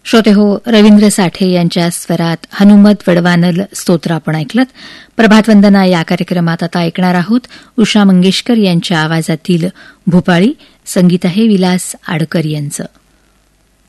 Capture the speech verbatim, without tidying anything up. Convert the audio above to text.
श्रोते हो, रवींद्र साठे यांच्या स्वरात हनुमत वडवानल स्तोत्र आपण ऐकलत. प्रभातवंदना या कार्यक्रमात आता ऐकणार आहोत उषा मंगेशकर यांच्या आवाजातील भूपाळी. संगीत आहे विलास आडकर यांचं.